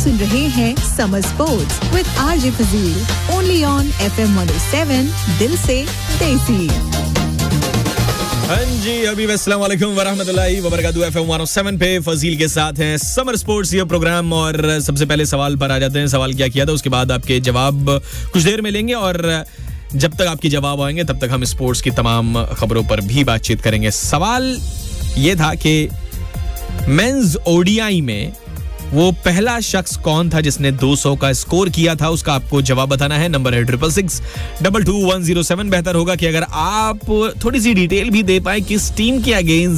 सुन रहे हैं summer sports with RJ Fazil only on FM 107 दिल से देसी। हाँ जी, अभी अस्सलाम वालेकुम वरहमतुल्लाहि वबरकातुहू। FM 107 पे फजील के साथ हैं समर स्पोर्ट्स ये प्रोग्राम। और सबसे पहले सवाल पर आ जाते हैं। सवाल क्या किया था, उसके बाद आपके जवाब कुछ देर में लेंगे और जब तक आपके जवाब आएंगे तब तक हम स्पोर्ट्स की तमाम खबरों पर भी बातचीत करेंगे। सवाल ये था कि मेंस ओडीआई में वो पहला शख्स कौन था जिसने 200 का स्कोर किया था, उसका आपको जवाब बताना है। नंबर है 666-22107। बेहतर होगा कि अगर आप थोड़ी सी डिटेल भी दे पाए किस टीम के अगेंस्ट